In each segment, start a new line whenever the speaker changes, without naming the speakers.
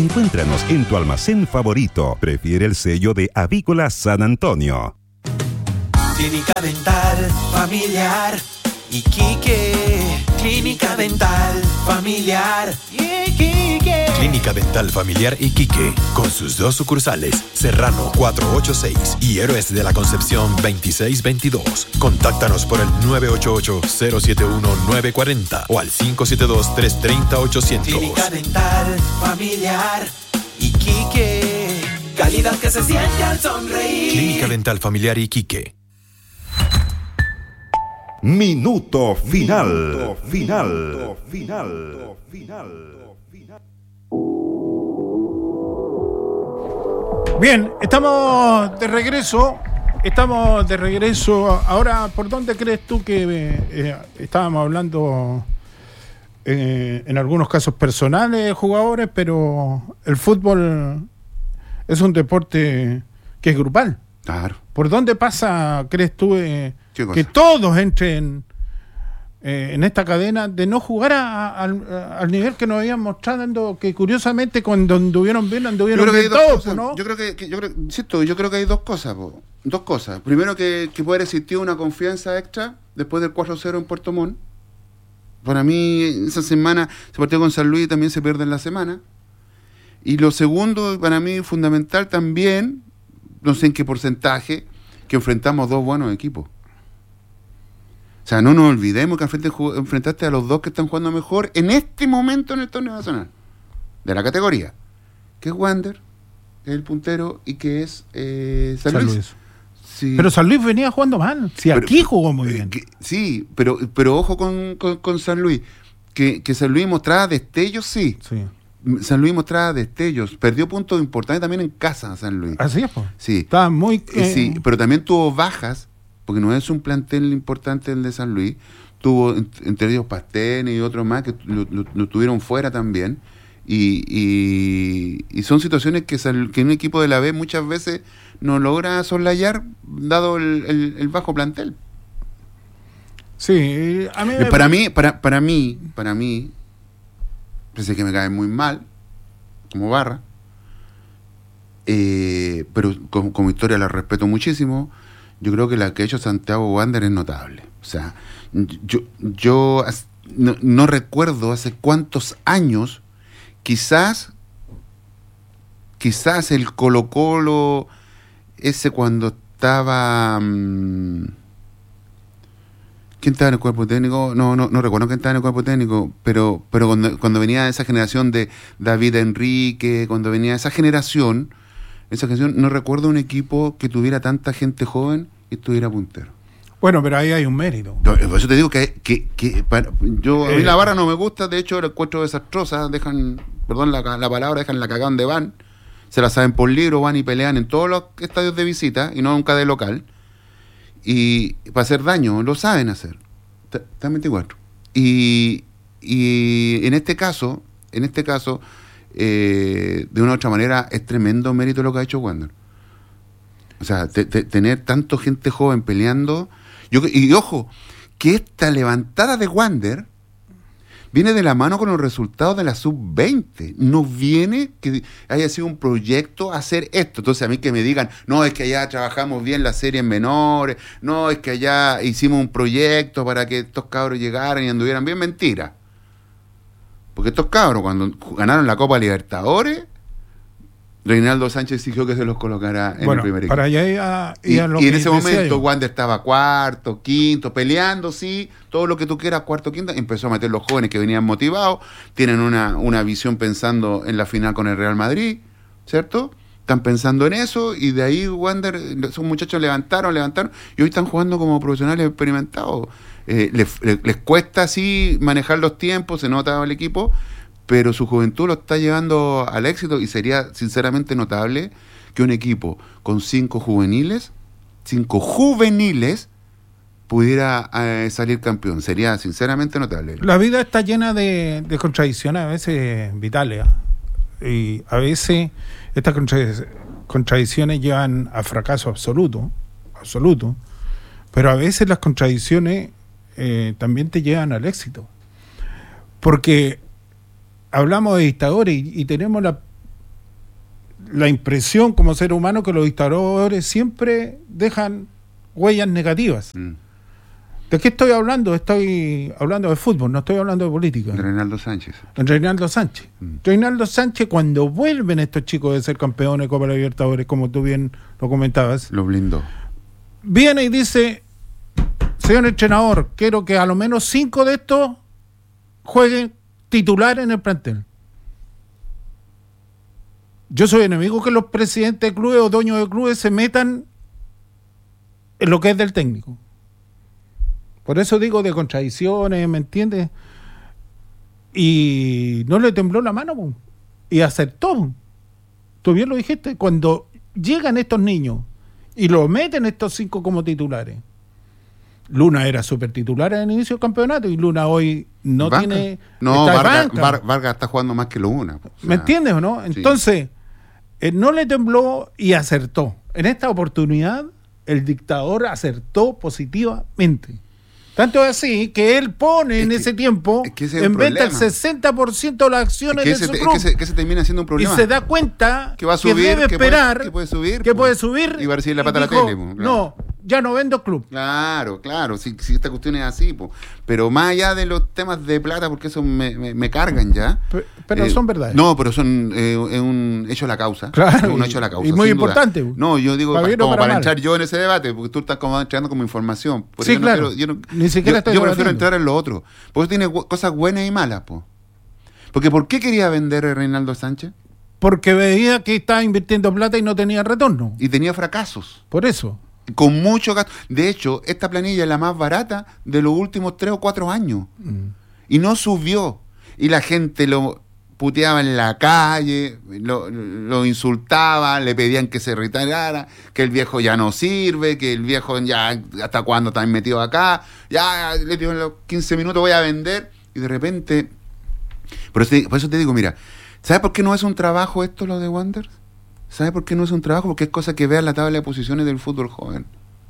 Encuéntranos en tu almacén favorito. Prefiere el sello de Avícola San Antonio.
Clínica Dental Familiar Iquique. Clínica Dental Familiar Iquique.
Clínica Dental Familiar Iquique, con sus 2 sucursales, Serrano 486 y Héroes de la Concepción 2622. Contáctanos por el 988-071-940 o al 572-330-800.
Clínica Dental Familiar Iquique. Calidad que se siente al sonreír.
Clínica Dental Familiar Iquique.
Minuto final.
Bien, estamos de regreso. Ahora, ¿por dónde crees tú que estábamos hablando en algunos casos personales de jugadores, pero el fútbol es un deporte que es grupal?
Claro.
¿Por dónde pasa, crees tú, que todos entren en esta cadena de no jugar al nivel que nos habían mostrado, que curiosamente cuando anduvieron bien todos, ¿no?
Yo creo que hay dos cosas, dos cosas. Primero, que puede existir una confianza extra después del 4-0 en Puerto Montt. Para mí, esa semana se partió con San Luis y también se pierde en la semana. Y lo segundo, para mí, fundamental también, no sé en qué porcentaje, que enfrentamos 2 buenos equipos. O sea, no nos olvidemos que enfrentaste a los 2 que están jugando mejor en este momento en el torneo nacional de la categoría, que es Wander, que es el puntero, y que es San Luis. Sí.
Pero San Luis venía jugando mal. Aquí jugó muy bien.
Sí, pero ojo con San Luis, que San Luis mostraba destellos, sí. San Luis mostraba destellos, perdió puntos importantes también en casa San Luis.
Así es, pues.
Sí.
Estaba muy...
Sí, pero también tuvo bajas, porque no es un plantel importante el de San Luis. Tuvo entre ellos Pastene y otros más que lo tuvieron fuera también. Y son situaciones que un equipo de la B muchas veces no logra soslayar, dado el bajo plantel.
Sí, a mí
para mí, pensé que me cae muy mal, como Barra, pero como historia la respeto muchísimo. Yo creo que la que ha hecho Santiago Wander es notable. O sea, yo no recuerdo hace cuántos años, quizás el Colo-Colo, ese cuando estaba... ¿Quién estaba en el cuerpo técnico? No recuerdo quién estaba en el cuerpo técnico, pero cuando venía esa generación de David Enrique, cuando venía esa generación, no recuerdo un equipo que tuviera tanta gente joven y estuviera puntero.
Bueno, pero ahí hay un mérito.
Por eso te digo que a mí la Barra no me gusta, de hecho la encuentro desastrosa, perdón la palabra, dejan la cagada donde van, se la saben por libro, van y pelean en todos los estadios de visita y no nunca de local, y para hacer daño, lo saben hacer, están 24. Y en este caso, de una u otra manera, es tremendo mérito lo que ha hecho Wander. O sea, tener tanto gente joven peleando. Y ojo, que esta levantada de Wander viene de la mano con los resultados de la sub-20. No viene que haya sido un proyecto hacer esto. Entonces, a mí que me digan, no, es que allá trabajamos bien las series menores, no, es que allá hicimos un proyecto para que estos cabros llegaran y anduvieran bien, mentira. Porque estos cabros, cuando ganaron la Copa Libertadores, Reinaldo Sánchez exigió que se los colocara en el primer equipo.
Para allá
y en ese momento Wander estaba cuarto, quinto, peleando, sí, todo lo que tú quieras, cuarto, quinto. Empezó a meter los jóvenes que venían motivados, tienen una visión pensando en la final con el Real Madrid, ¿cierto? Están pensando en eso, y de ahí Wander, esos muchachos levantaron, y hoy están jugando como profesionales experimentados. Les cuesta así manejar los tiempos, se nota el equipo, pero su juventud lo está llevando al éxito, y sería sinceramente notable que un equipo con 5 juveniles pudiera salir campeón. Sería sinceramente notable.
La vida está llena de contradicciones, a veces vitales, y a veces estas contradicciones llevan a fracaso absoluto, pero a veces las contradicciones también te llevan al éxito, porque hablamos de dictadores y tenemos la impresión como ser humano que los dictadores siempre dejan huellas negativas. ¿De qué estoy hablando? Estoy hablando de fútbol, no estoy hablando de política.
De Reinaldo Sánchez.
Reinaldo Sánchez. Reinaldo Sánchez, cuando vuelven estos chicos de ser campeones de Copa Libertadores, como tú bien lo comentabas,
Lo blindó.
viene y dice: señor entrenador, quiero que a lo menos 5 de estos jueguen titular en el plantel. Yo soy enemigo que los presidentes de clubes o dueños de clubes se metan en lo que es del técnico. Por eso digo de contradicciones, ¿me entiendes? Y no le tembló la mano, po, y aceptó. Tú bien lo dijiste, cuando llegan estos niños y lo meten estos 5 como titulares. Luna era súper titular en el inicio del campeonato y Luna hoy no
Banca.
tiene...
No,
está de
Vargas,
banca.
Vargas está jugando más que Luna. O sea,
¿Me entiendes o no?
sí.
Entonces, no le tembló y acertó. En esta oportunidad, el dictador acertó positivamente. Tanto es así que él pone en ese tiempo
es que ese es el
en venta el
problema.
60% de las acciones
que
de
ese,
su
es
club.
que se termina siendo un
Y
problema.
se da cuenta
Que va a subir,
debe
que puede-
esperar,
que puede subir,
que
pues.
puede subir,
Y va a recibir la pata a la
dijo,
tele, pues, claro.
no, ya no vendo club.
Claro, si esta cuestión es así, po. Pero más allá de los temas de plata, porque eso me cargan ya.
Pero son verdades.
No, pero son un hecho a la causa.
Claro,
Es un hecho a la causa.
y muy
sin duda.
importante.
No, yo digo,
Para bien o
como
para
para
mal.
entrar yo en ese debate, porque tú estás como entrando como información. Porque
Sí,
yo no
claro.
quiero- yo no-
Ni siquiera estoy
yo prefiero
debatiendo.
entrar en lo otro. Porque tiene cosas buenas y malas, po. Porque ¿por qué quería vender a Reinaldo Sánchez?
Porque veía que estaba invirtiendo plata y no tenía retorno.
Y tenía fracasos.
Por eso.
Con mucho gasto. De hecho, esta planilla es la más barata de los últimos 3 o 4 años. Y no subió. Y la gente lo puteaba en la calle, lo insultaba, le pedían que se retirara, que el viejo ya no sirve, que el viejo ya hasta cuándo está metido acá, ya le digo en los 15 minutos voy a vender, y de repente... Por eso te digo, mira, ¿sabes por qué no es un trabajo esto lo de Wanderers? ¿Sabes por qué no es un trabajo? Porque es cosa que veas la tabla de posiciones del fútbol joven.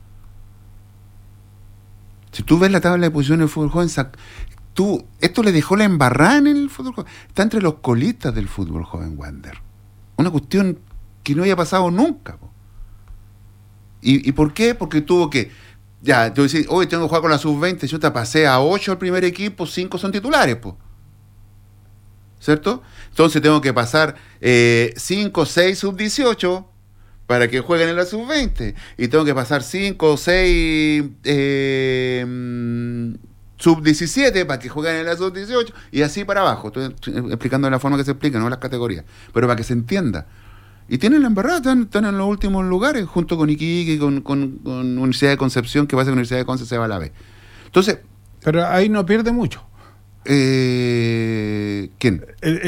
Si tú ves la tabla de posiciones del fútbol joven, esto le dejó la embarrada en el fútbol joven. Está entre los colistas del fútbol joven Wander. Una cuestión que no había pasado nunca. Po. ¿Y por qué? Porque tuvo que... Ya, yo decía, hoy tengo que jugar con la sub-20, yo te pasé a 8 al primer equipo, 5 son titulares, po. ¿Cierto? Entonces tengo que pasar 5 o 6 sub-18 para que jueguen en la sub-20. Y tengo que pasar 5 o 6 sub-17 para que jueguen en la sub-18. Y así para abajo. Estoy explicando de la forma que se explica, no las categorías. Pero para que se entienda. Y tienen la embarrada, están en los últimos lugares, junto con Iquique y con Universidad de Concepción, que va a ser Universidad de Concepción, se va a la B. Entonces...
Pero ahí no pierde mucho.
¿Quién?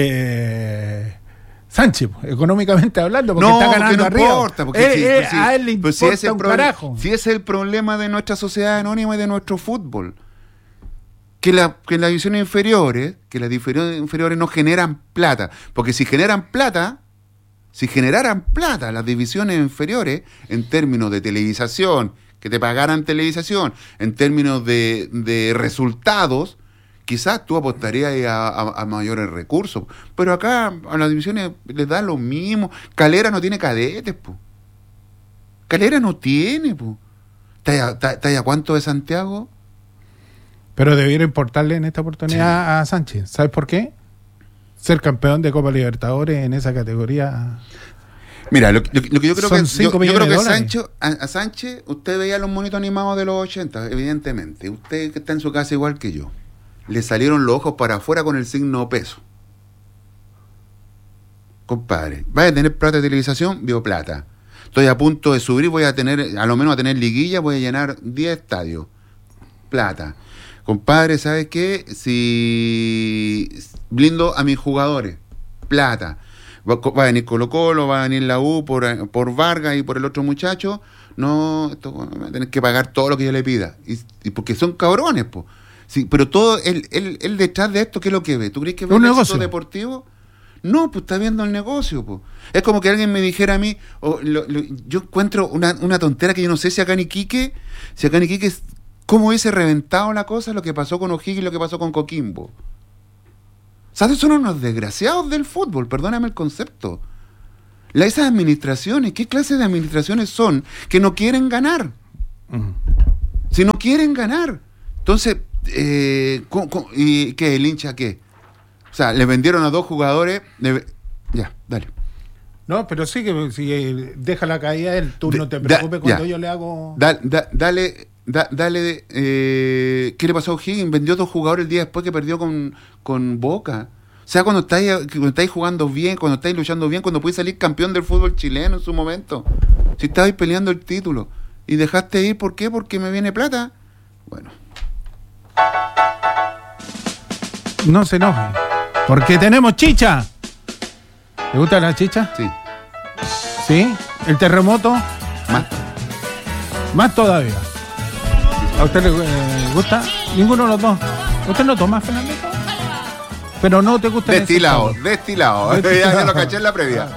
Sánchez, económicamente hablando, porque
No,
está ganando
no
arriba.
importa, porque
A él le importa un carajo.
Si ese es el problema de nuestra sociedad anónima y de nuestro fútbol, que las divisiones inferiores, no generan plata, porque si generaran plata las divisiones inferiores en términos de televisación, que te pagaran televisación, en términos de resultados, quizás tú apostarías a mayores recursos. Pero acá a las divisiones les da lo mismo. Calera no tiene cadetes, po. Calera no tiene, po. ¿Está a cuánto de Santiago?
Pero debiera importarle en esta oportunidad a Sánchez. ¿Sabes por qué? Ser campeón de Copa Libertadores en esa categoría.
Mira, lo que yo creo
Son
que
5 millones de dólares.
a Sánchez, usted veía los monitos animados de los 80, evidentemente. Usted que está en su casa igual que yo. Le salieron los ojos para afuera con el signo peso. Compadre, vaya a tener plata de televisación, vio plata. Estoy a punto de subir, voy a tener, a lo menos a tener liguilla, voy a llenar 10 estadios. Plata. Compadre, ¿sabes qué? Si blindo a mis jugadores, plata. Va a venir Colo-Colo, va a venir la U por Vargas y por el otro muchacho. No, esto va a tener que pagar todo lo que yo le pida. Y porque son cabrones, po. Sí, pero todo, él detrás de esto, ¿qué es lo que ve? ¿Tú crees que ve
Un
el
negocio
éxito deportivo? No, pues está viendo el negocio, po. Es como que alguien me dijera a mí, yo encuentro una tontera que yo no sé si acá en Iquique, cómo hubiese reventado la cosa, lo que pasó con O'Higgins y lo que pasó con Coquimbo. ¿Sabes? Son unos desgraciados del fútbol, perdóname el concepto. Esas administraciones, ¿qué clase de administraciones son que no quieren ganar? Si no quieren ganar. Entonces, ¿y qué? ¿El hincha qué? O sea, le vendieron a 2 jugadores. Ya, dale.
No, pero sí que si deja la caída él, tú no te preocupes cuando yo le hago...
Dale, ¿qué le pasó a O'Higgins? Vendió 2 jugadores el día después que perdió con Boca. O sea, cuando estáis jugando bien, cuando estáis luchando bien, cuando puedes salir campeón del fútbol chileno en su momento. Si estabais peleando el título y dejaste ir, ¿por qué? Porque me viene plata. Bueno.
No se enoje, porque tenemos chicha. ¿Te gusta la chicha?
Sí.
¿Sí? ¿El terremoto? Más todavía. ¿A usted le gusta? Ninguno de los dos. ¿Usted no toma, Fernando? Pero no te gusta...
Destilado. Ya lo caché en la previa.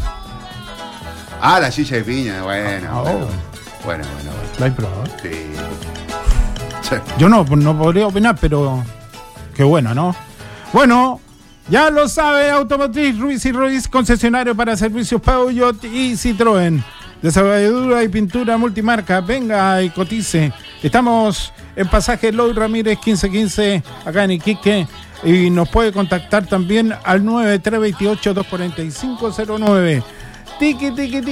La chicha de piña. Bueno.
¿La hay probado?
Sí.
Yo no podría opinar, pero... Qué bueno, ¿no? Bueno... Ya lo sabe, Automotriz Ruiz y Ruiz, concesionario para servicios Peugeot y Citroën. Desarrolladura y pintura multimarca. Venga y cotice. Estamos en pasaje Eloy Ramírez 1515, acá en Iquique. Y nos puede contactar también al 9328-24509. Tiki.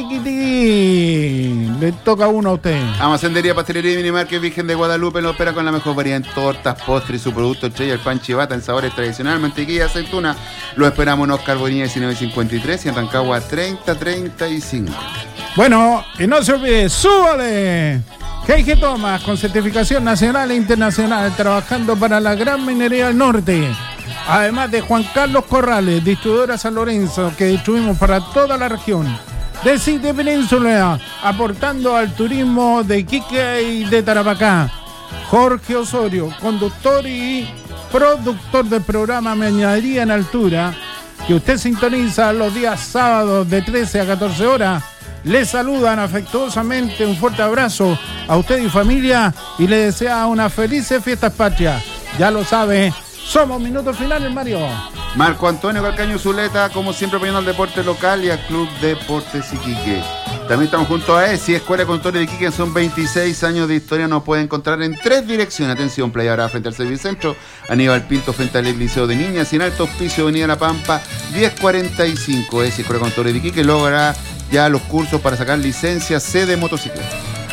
Le toca uno a usted.
Almacenería, pastelería y minimarket Virgen de Guadalupe lo opera con la mejor variedad en tortas, postres y su producto estrella, el pan chivata en sabores tradicionales, mantequilla, aceituna. Lo esperamos en Oscar Bonilla 1953 y en Rancagua 3035.
Bueno, y no se olvide, súbale. G.I.G. Thomas, con certificación nacional e internacional, trabajando para la gran minería del norte. Además de Juan Carlos Corrales, distribuidora San Lorenzo, que distribuimos para toda la región. De City Península, aportando al turismo de Iquique y de Tarapacá. Jorge Osorio, conductor y productor del programa Meñadería en Altura, que usted sintoniza los días sábados de 13 a 14 horas. Le saludan afectuosamente, un fuerte abrazo a usted y familia y le desea unas felices fiestas patrias. Ya lo sabe. Somos minutos finales, Mario.
Marco Antonio Calcaño Zuleta, como siempre, apoyando al deporte local y al Club Deportes Iquique. También estamos junto a ESI, Escuela de Conductores de Iquique. Son 26 años de historia. Nos puede encontrar en 3 direcciones. Atención, Playa Brava frente al Servicentro, Aníbal Pinto frente al Liceo de Niñas y en Alto Hospicio, Avenida La Pampa 1045. ESI, Escuela de Conductores de Iquique, logra ya los cursos para sacar licencia C de motocicleta.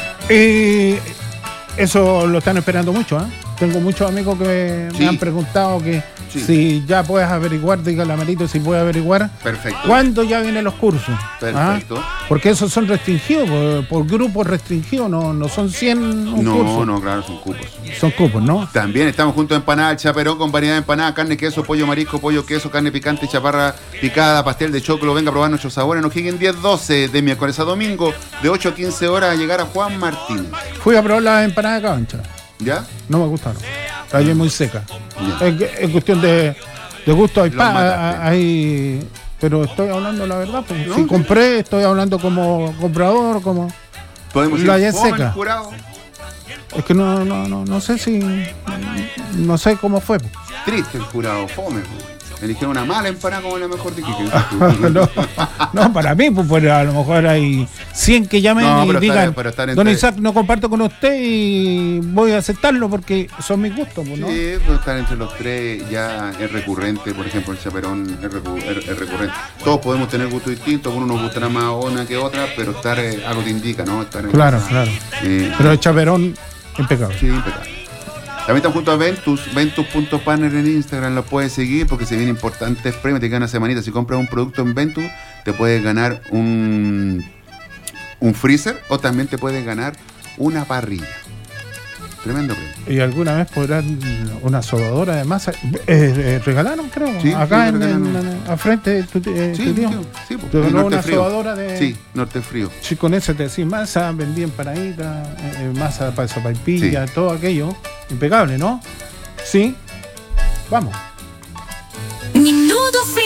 Eso lo están esperando mucho, ¿eh? Tengo muchos amigos que me han preguntado que si ya puedes averiguar, dígale a Marito si puede averiguar.
Perfecto.
¿Cuándo ya vienen los cursos?
Perfecto.
Porque esos son restringidos, por grupos restringidos, no son 100 cursos.
No, claro, son cupos.
Son cupos, ¿no?
También estamos junto a Empanada El Chaperón, con variedad de empanadas, carne, queso, pollo marisco, pollo, queso, carne picante, chaparra picada, pastel de choclo. Venga a probar nuestros sabores en O'Higgins 10-12, de miércoles a domingo, de 8 a 15 horas, a llegar a Juan Martínez.
Fui a probar las empanadas de Cabancha.
¿Ya?
No me gustaron. Está muy seca.
Ya.
Es cuestión de gusto. Hay, pero estoy hablando la verdad. Pues.
No,
si compré, estoy hablando como comprador, como...
¿Podemos ir
la ya
fome
seca.
el jurado?
Es que no sé si... No sé cómo fue.
Triste el jurado, fome. Eligieron una mala empanada como la mejor de Iquique.
No, para mí, pues a lo mejor hay 100 que llamen y digan, don Isaac, no comparto con usted y voy a aceptarlo porque son mis gustos, pues, ¿no?
Sí, pero estar entre los 3 ya es recurrente. Por ejemplo, el Chaperón es recurrente. Todos podemos tener gustos distintos, uno nos gustará más una que otra, pero estar algo te indica, ¿no? Estar
claro. Pero el Chaperón, impecable.
Sí, impecable. También estamos junto a Ventus.partner en Instagram, lo puedes seguir porque se vienen importantes premios, te quedan una semanita. Si compras un producto en Ventus, te puedes ganar un freezer o también te puedes ganar una parrilla. Tremendo premio.
Y alguna vez podrán una sobadora de masa, regalaron creo,
sí,
acá
sí,
a frente de tu tío.
Sí,
te ganó una sobadora de...
Sí, Norte Frío.
Sí, con eso te decís masa, vendí empanaditas, masa para sopaipilla, todo aquello. Impecable, ¿no? Sí. Vamos.
Minuto final.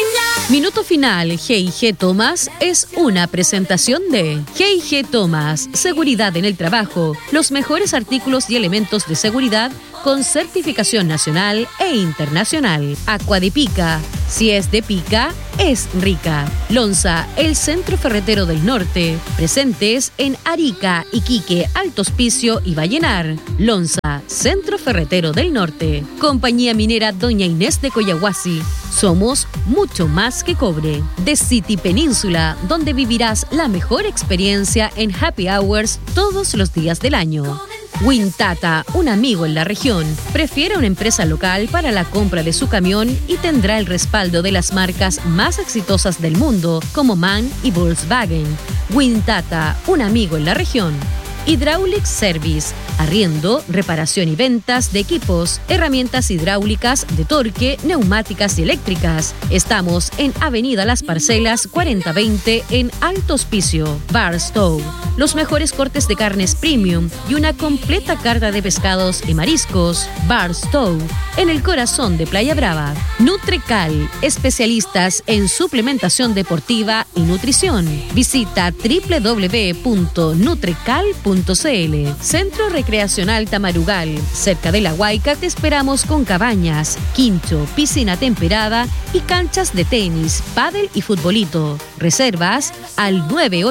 Minuto final, G&G Thomas es una presentación de G&G Thomas, seguridad en el trabajo, los mejores artículos y elementos de seguridad con certificación nacional e internacional. Aqua de Pica, si es de pica, es rica. Lonza, el centro ferretero del norte, presentes en Arica, Iquique, Alto Hospicio y Vallenar. Lonza, centro ferretero del norte. Compañía minera Doña Inés de Coyahuasi. Somos mucho más que cobre. The City Península, donde vivirás la mejor experiencia en happy hours todos los días del año. Wintata, un amigo en la región, prefiere una empresa local para la compra de su camión y tendrá el respaldo de las marcas más exitosas del mundo como MAN y Volkswagen. Wintata, un amigo en la región. Hydraulic Service, arriendo, reparación y ventas de equipos, herramientas hidráulicas, de torque, neumáticas y eléctricas. Estamos en Avenida Las Parcelas 4020 en Alto Hospicio. Barstow, los mejores cortes de carnes premium y una completa carta de pescados y mariscos. Barstow, en el corazón de Playa Brava. Nutrecal, especialistas en suplementación deportiva y nutrición. Visita www.nutrecal.cl. Centro Recreacional Tamarugal, cerca de La Huayca te esperamos con cabañas, quincho, piscina temperada y canchas de tenis, pádel y futbolito. Reservas al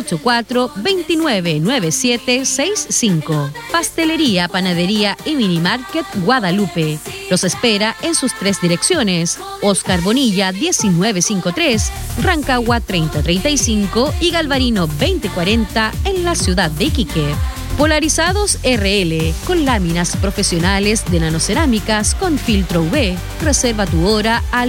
984-299765. Pastelería, panadería y minimarket Guadalupe. Los espera en sus 3 direcciones: Oscar Bonilla 1953, Rancagua 3035 y Galvarino 2040 en la ciudad de Iquique. Polarizados RL, con láminas profesionales de nanocerámicas con filtro UV. Reserva tu hora al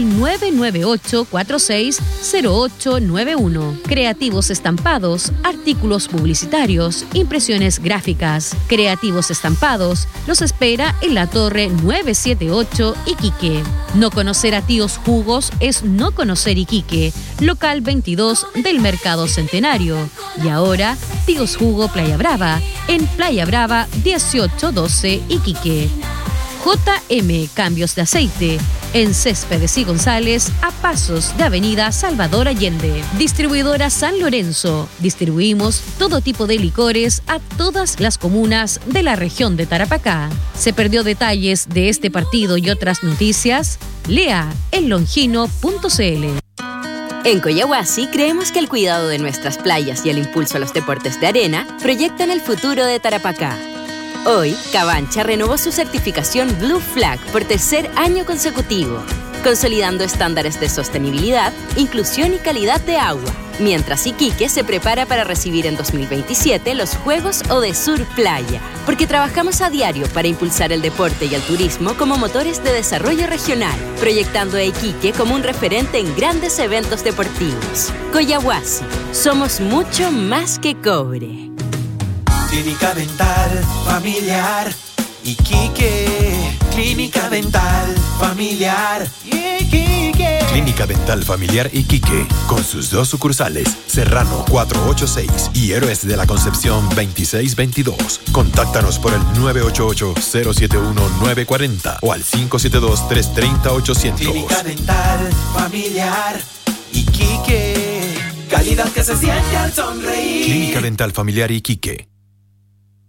998-460891. Creativos estampados, artículos publicitarios, impresiones gráficas. Creativos estampados, los espera en la Torre 978 Iquique. No conocer a Tíos Jugos es no conocer Iquique. Local 22 del Mercado Centenario. Y ahora, Tíos Jugo Playa Brava, en Playa Brava 1812 Iquique. JM Cambios de Aceite, en Céspedes y González, a pasos de Avenida Salvador Allende. Distribuidora San Lorenzo. Distribuimos todo tipo de licores a todas las comunas de la región de Tarapacá. ¿Se perdió detalles de este partido y otras noticias? Lea en longino.cl.
En Coyahuasi creemos que el cuidado de nuestras playas y el impulso a los deportes de arena proyectan el futuro de Tarapacá. Hoy, Cabancha renovó su certificación Blue Flag por 3er año consecutivo, consolidando estándares de sostenibilidad, inclusión y calidad de agua, mientras Iquique se prepara para recibir en 2027 los Juegos Odesur Playa, porque trabajamos a diario para impulsar el deporte y el turismo como motores de desarrollo regional, proyectando a Iquique como un referente en grandes eventos deportivos. Coyahuasi, somos mucho más que cobre.
Clínica Dental Familiar Iquique. Clínica Dental Familiar Iquique.
Clínica Dental Familiar Iquique, con sus 2 sucursales, Serrano 486 y Héroes de la Concepción 2622. Contáctanos por el 988-071-940 o al 572-330-800.
Clínica Dental Familiar Iquique. Calidad que se siente al sonreír.
Clínica Dental Familiar Iquique.